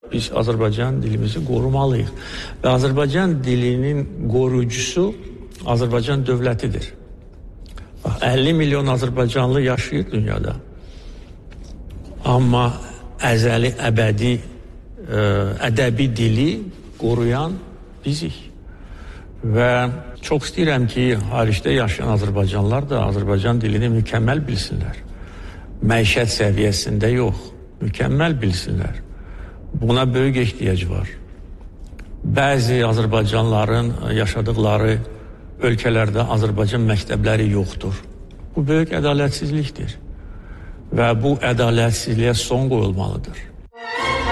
biz Azərbaycan dilimizi qorumalıyıq. Və Azərbaycan dilinin qoruyucusu Azərbaycan dövlətidir. 50 milyon Azərbaycanlı yaşayır dünyada. Amma əzəli, əbədi, ədəbi dili qoruyan bizik. Və çox istəyirəm ki, xaricdə yaşayan Azərbaycanlılar da Azərbaycan dilini mükəmməl bilsinlər. Məişət səviyyəsində yox, mükəmməl bilsinlər. Buna böyük ehtiyac var. Bəzi Azərbaycanlıların yaşadıkları ölkələrdə Azərbaycan məktəbləri yoxdur. Bu böyük ədalətsizlikdir. Və bu ədalətsizliyə son qoyulmalıdır.